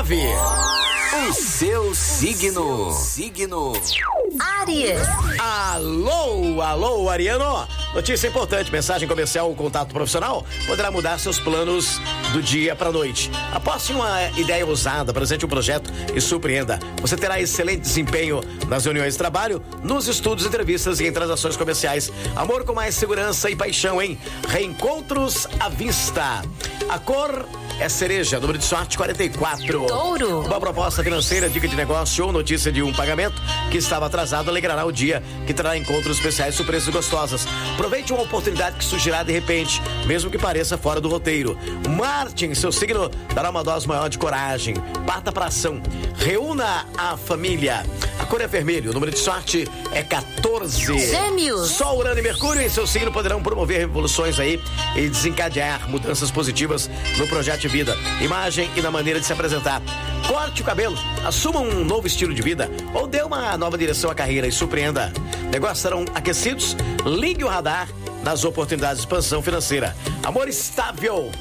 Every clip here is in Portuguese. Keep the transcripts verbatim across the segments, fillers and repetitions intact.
nove. O seu signo. Signo. Áries. Alô, alô, Ariano. Notícia importante, mensagem comercial ou contato profissional poderá mudar seus planos do dia para a noite. Aposte em uma ideia ousada, apresente um projeto e surpreenda. Você terá excelente desempenho nas reuniões de trabalho, nos estudos, entrevistas e em transações comerciais. Amor com mais segurança e paixão, hein? Reencontros à vista. A cor é cereja, número de sorte quarenta e quatro. Touro. Uma proposta financeira, dica de negócio ou notícia de um pagamento que estava atrasado alegrará o dia, que trará encontros especiais, surpresas gostosas. Aproveite uma oportunidade que surgirá de repente, mesmo que pareça fora do roteiro. Martin, seu signo, dará uma dose maior de coragem. Parta para ação. Reúna a família. A cor é vermelho, o número de sorte é quatorze. Gêmeos. Sol, Urano e Mercúrio em seu signo poderão promover revoluções aí e desencadear mudanças positivas no projeto de vida, imagem e na maneira de se apresentar. Corte o cabelo, assuma um novo estilo de vida ou dê uma nova direção à carreira e surpreenda. Negócios serão aquecidos, ligue o radar nas oportunidades de expansão financeira. Amor estável.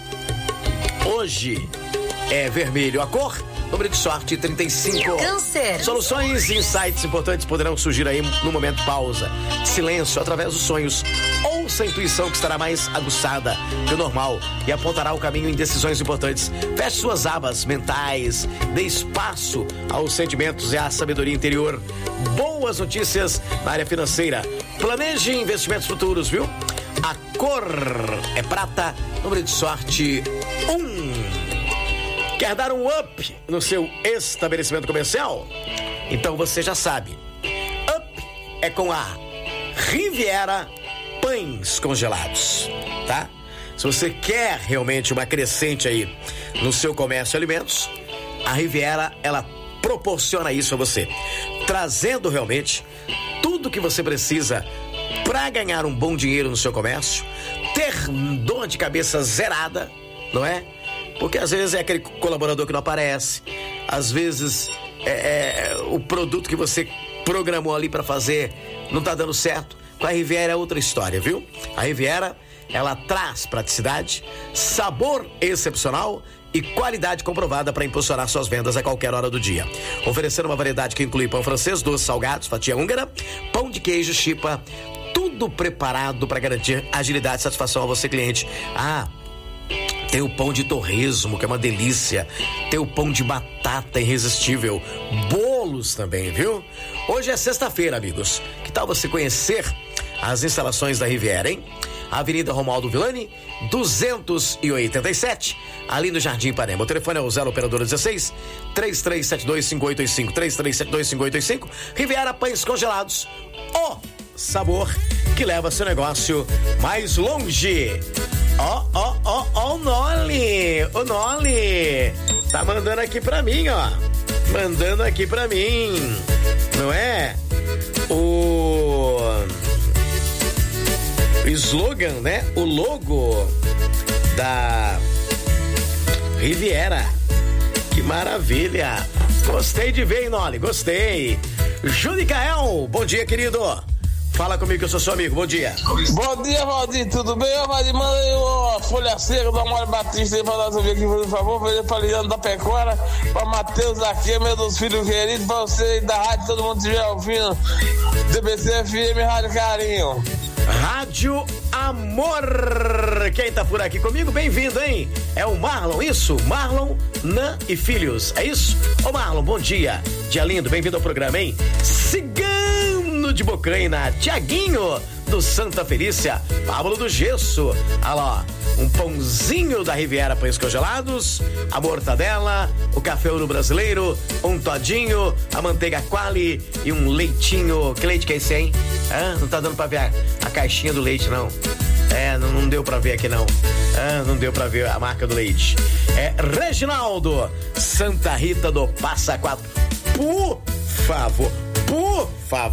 Hoje é vermelho a cor, número de sorte trinta e cinco. Câncer. Soluções e insights importantes poderão surgir aí no momento pausa, silêncio através dos sonhos. Ouça a intuição que estará mais aguçada que o normal e apontará o caminho em decisões importantes. Feche suas abas mentais, dê espaço aos sentimentos e à sabedoria interior. Boas notícias na área financeira. Planeje investimentos futuros, viu? A cor é prata, número de sorte um. Quer dar um up no seu estabelecimento comercial? Então você já sabe. Up é com a Riviera Pães Congelados, tá? Se você quer realmente uma crescente aí no seu comércio de alimentos, a Riviera, ela proporciona isso a você, trazendo realmente tudo que você precisa para ganhar um bom dinheiro no seu comércio, ter dor de cabeça zerada, não é? Porque às vezes é aquele colaborador que não aparece, às vezes é, é, o produto que você programou ali para fazer não tá dando certo. Com a Riviera é outra história, viu? A Riviera, ela traz praticidade, sabor excepcional e qualidade comprovada para impulsionar suas vendas a qualquer hora do dia. Oferecendo uma variedade que inclui pão francês, doces salgados, fatia húngara, pão de queijo, chipa, tudo preparado para garantir agilidade e satisfação a você, cliente. Ah, tem o pão de torresmo, que é uma delícia. Tem o pão de batata irresistível. Bolos também, viu? Hoje é sexta-feira, amigos. Que tal você conhecer as instalações da Riviera, hein? Avenida Romualdo Villani, duzentos e oitenta e sete, ali no Jardim Ipanema. O telefone é o zero operadora dezesseis, três três sete dois, cinco oito oito cinco, três três sete dois, cinco oito oito cinco. Riviera Pães Congelados. O sabor que leva seu negócio mais longe. Ó, ó, ó, ó, o Noli, o Noli, tá mandando aqui pra mim, ó, mandando aqui pra mim, não é? O, o slogan, né? O logo da Riviera, que maravilha, gostei de ver, hein, Noli, gostei. Judicael, bom dia, querido. Fala comigo que eu sou seu amigo, bom dia. Bom dia, Valdir, tudo bem? Ô, Valdir, manda aí uma folha seca da Mário Batista aí pra nós ouvir aqui, por favor, pra ele, pra Liano da Pecuária, pra Matheus aqui, meu dos filhos queridos, pra você da rádio, todo mundo estiver ouvindo, D B C F M, Rádio Carinho. Rádio Amor, quem tá por aqui comigo, bem-vindo, hein? É o Marlon, isso? Marlon, Nan e Filhos, é isso? Ô Marlon, bom dia, dia lindo, bem-vindo ao programa, hein? Cigano de Bocaina, Tiaguinho do Santa Felícia, Pablo do Gesso, olha lá, um pãozinho da Riviera Pães Congelados, a mortadela, o café ouro brasileiro, um todinho, a manteiga quali e um leitinho. Que leite que é esse, hein? Ah, não tá dando pra ver a, a caixinha do leite, não. É, não, não deu pra ver aqui, não. Ah, não deu pra ver a marca do leite. É Reginaldo, Santa Rita do Passa Quatro. Por favor, por favor.